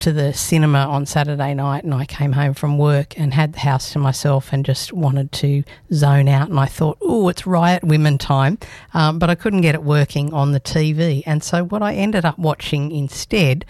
to the cinema on Saturday night and I came home from work and had the house to myself and just wanted to zone out, and I thought, oh, it's Riot Women time, but I couldn't get it working on the TV. And so what I ended up watching instead,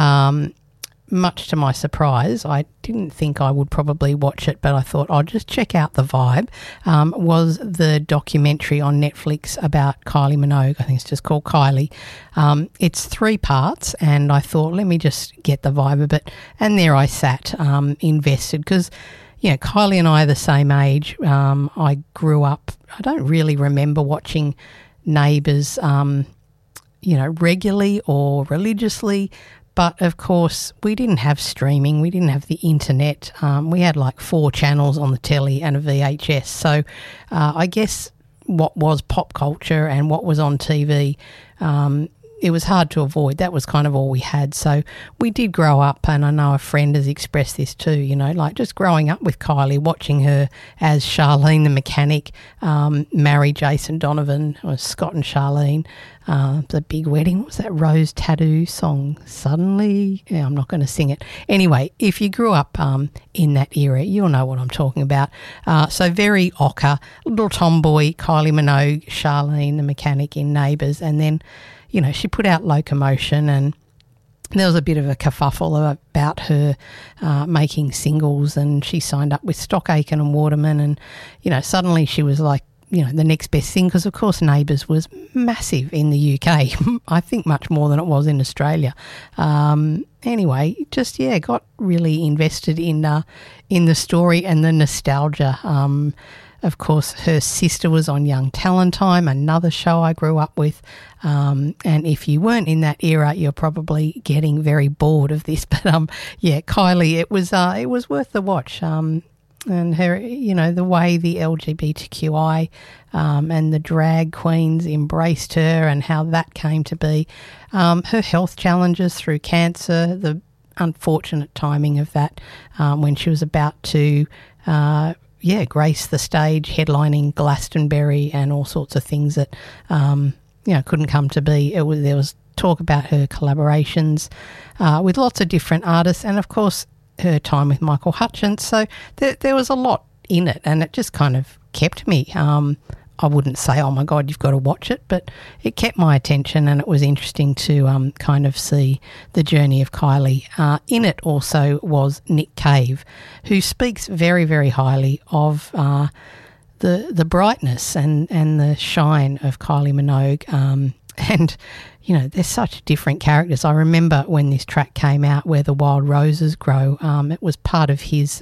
much to my surprise, I didn't think I would probably watch it, but I thought I'll just check out the vibe, was the documentary on Netflix about Kylie Minogue. I think it's just called Kylie. It's 3 parts, and I thought, let me just get the vibe of it. And there I sat, invested, because, you know, Kylie and I are the same age. I grew up, I don't really remember watching Neighbours, regularly or religiously. But, of course, we didn't have streaming. We didn't have the internet. We had like 4 channels on the telly and a VHS. So I guess what was pop culture and what was on TV, it was hard to avoid. That was kind of all we had. So we did grow up, and I know a friend has expressed this too, you know, like just growing up with Kylie, watching her as Charlene the mechanic, marry Jason Donovan, or Scott and Charlene, the big wedding. What was that Rose Tattoo song? Suddenly? Yeah, I'm not going to sing it. Anyway, if you grew up in that era, you'll know what I'm talking about. So very ochre, little tomboy, Kylie Minogue, Charlene the mechanic in Neighbours, and then, you know, she put out Locomotion, and there was a bit of a kerfuffle about her making singles, and she signed up with Stock Aitken and Waterman, and, you know, suddenly she was like, you know, the next best thing, because of course Neighbours was massive in the UK, I think much more than it was in Australia. Anyway, just, yeah, got really invested in the story and the nostalgia. Of course, her sister was on Young Talent Time, another show I grew up with. And if you weren't in that era, you're probably getting very bored of this. But yeah, Kylie, it was worth the watch. And her, you know, the way the LGBTQI and the drag queens embraced her and how that came to be. Her health challenges through cancer, the unfortunate timing of that when she was about to grace the stage, headlining Glastonbury and all sorts of things that, couldn't come to be. There was talk about her collaborations with lots of different artists, and, of course, her time with Michael Hutchence. So there was a lot in it, and it just kind of kept me. I wouldn't say, oh, my God, you've got to watch it, but it kept my attention, and it was interesting to kind of see the journey of Kylie. In it also was Nick Cave, who speaks very, very highly of the brightness and the shine of Kylie Minogue. And, you know, they're such different characters. I remember when this track came out, Where the Wild Roses Grow, it was part of his,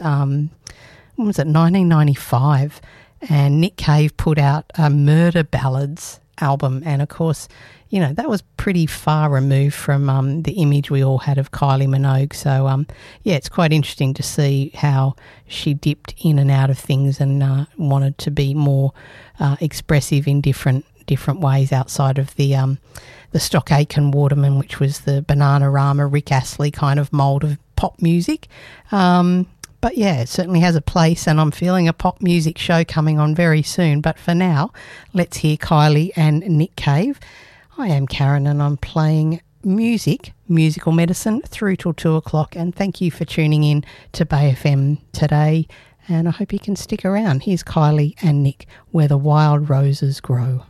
1995, and Nick Cave put out a Murder Ballads album, and of course, you know, that was pretty far removed from the image we all had of Kylie Minogue. So, it's quite interesting to see how she dipped in and out of things and wanted to be more expressive in different ways outside of the Stock Aitken Waterman, which was the Bananarama, Rick Astley kind of mould of pop music. But yeah, it certainly has a place, and I'm feeling a pop music show coming on very soon. But for now, let's hear Kylie and Nick Cave. I am Karen, and I'm playing musical medicine through till 2 o'clock. And thank you for tuning in to Bay FM today. And I hope you can stick around. Here's Kylie and Nick, Where the Wild Roses Grow.